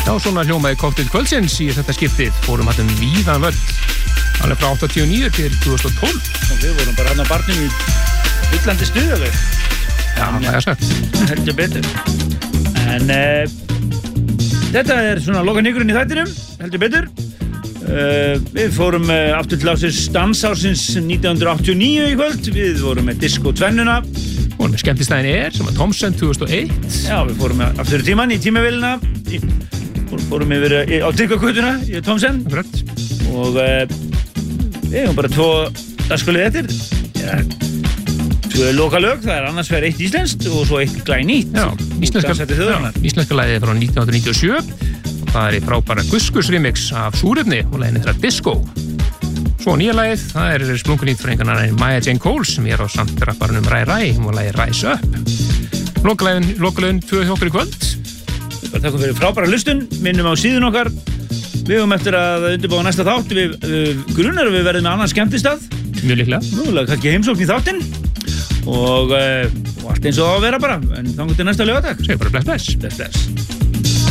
Já, svona hljómaði kokteil kvöldsins í þetta skiptið. Fórum hættum víðan völl. Alveg frá 89 til 2012. Og við vorum bara hann á barnum í villandi stuðu. Já, það er sagt. Heldur betur. En þetta er svona lokanýkurinn í þættinum, heldur betur. Við fórum aftur til ásins dansársins 1989 í kvöld. Við vorum með Disco tvennuna. Vorum með skemmtistæðin sem var Thomsen 2001. Já, við fórum aftur í tíman í tímavélina. Fórum yfir á Tryggvagötuna í Thomsen. Og við hefum bara 2 dagskrálið eftir. Ja, 2 lokalög, það er annars vegar 1 íslenskt og svo 1 glænýtt. Já, íslenska lagið frá 1997. Það er í frábæra Guskus remix af Súrefni og laginu þeirra Disco. Svo nýja lagið, það er splunkunýtt frá einhvern Maya Jane Cole sem er á samt rapparunum Ræ Ræ og lagið Rise Up. Lokalögin 2 hjá okkur í kvöld. Takk fyrir frábæra hlustun, minnum á síðun okkar. Við höfum eftir að undirbúa næsta þátt. Við grunar að við verðum með annan skemmtistað. Mjög líklega. Mögulega kannski heimsókn í þáttinn. Og allt eins og á að vera bara. En þannig til næsta laugardag. Segðu bara bless. Bless.